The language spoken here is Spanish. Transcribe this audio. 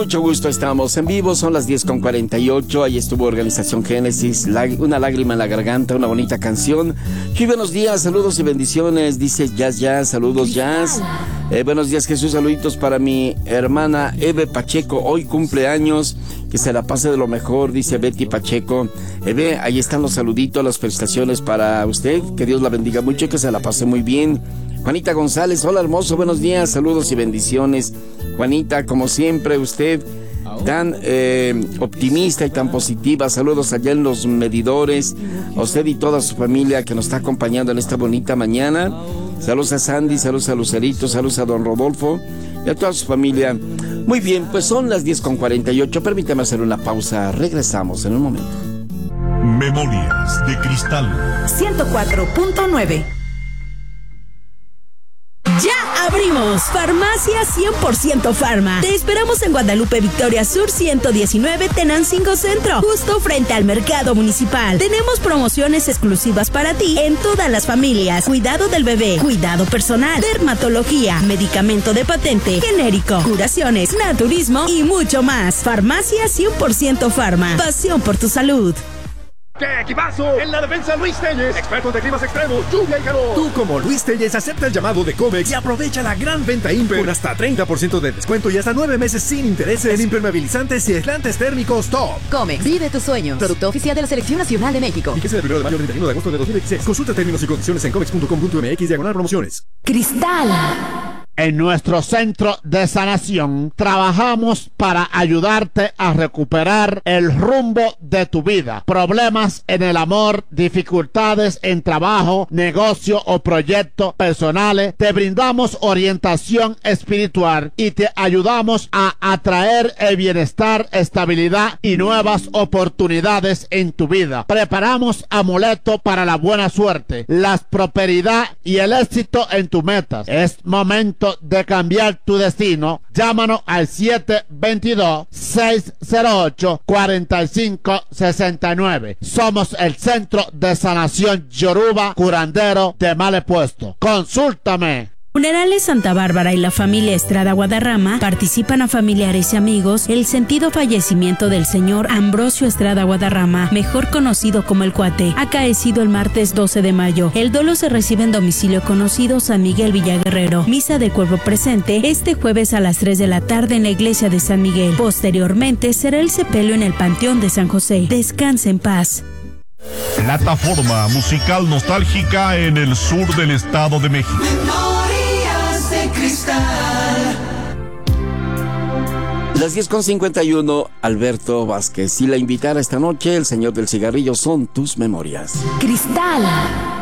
mucho gusto, estamos en vivo, son las 10:48, ahí estuvo Organización Génesis, Una lágrima en la garganta, una bonita canción. Muy buenos días, saludos y bendiciones, dice Jazz, saludos Jazz. Buenos días Jesús, saluditos para mi hermana Eve Pacheco, hoy cumpleaños, que se la pase de lo mejor, dice Betty Pacheco. Eve, ahí están los saluditos, las felicitaciones para usted, que Dios la bendiga mucho y que se la pase muy bien. Juanita González, hola hermoso, buenos días, saludos y bendiciones. Juanita, como siempre, usted tan optimista y tan positiva, saludos allá en Los Medidores, a usted y toda su familia que nos está acompañando en esta bonita mañana. Saludos a Sandy, saludos a Lucerito, saludos a don Rodolfo y a toda su familia. Muy bien, pues son las 10:48, permítame hacer una pausa, regresamos en un momento. Memorias de Cristal 104.9. ¡Ya abrimos! Farmacia 100% Farma. Te esperamos en Guadalupe Victoria Sur 119, Tenancingo Centro, justo frente al Mercado Municipal. Tenemos promociones exclusivas para ti en todas las familias. Cuidado del bebé, cuidado personal, dermatología, medicamento de patente, genérico, curaciones, naturismo y mucho más. Farmacia 100% Farma. Pasión por tu salud. ¡Qué equipazo! En la defensa Luis Telles, experto de climas extremos, lluvia y calor. Tú como Luis Telles acepta el llamado de Comex y aprovecha la gran venta Imper con hasta 30% de descuento y hasta 9 meses sin intereses en impermeabilizantes y aislantes térmicos top. Comex, vive tus sueños. Producto oficial de la Selección Nacional de México. Fíjese del 1 de mayo al 31 de agosto de 2016. Consulta términos y condiciones en comex.com.mx/promociones. Cristal. En nuestro centro de sanación trabajamos para ayudarte a recuperar el rumbo de tu vida. Problemas en el amor, dificultades en trabajo, negocio o proyectos personales. Te brindamos orientación espiritual y te ayudamos a atraer el bienestar, estabilidad y nuevas oportunidades en tu vida. Preparamos amuletos para la buena suerte, la prosperidad y el éxito en tus metas. Es momento de cambiar tu destino. Llámanos al 722-608-4569. Somos el Centro de Sanación Yoruba Curandero de Malepuesto. Consúltame. Funerales Santa Bárbara y la familia Estrada Guadarrama participan a familiares y amigos el sentido fallecimiento del señor Ambrosio Estrada Guadarrama, mejor conocido como el Cuate, acaecido el martes 12 de mayo. El dolo se recibe en domicilio conocido San Miguel Villaguerrero. Misa de cuerpo presente este jueves a las 3 de la tarde en la iglesia de San Miguel. Posteriormente será el sepelio en el Panteón de San José. Descansa en paz. Plataforma musical nostálgica en el sur del Estado de México. Las 10:51, Alberto Vázquez. Y la invitada esta noche, el señor del cigarrillo, son tus memorias. Cristal.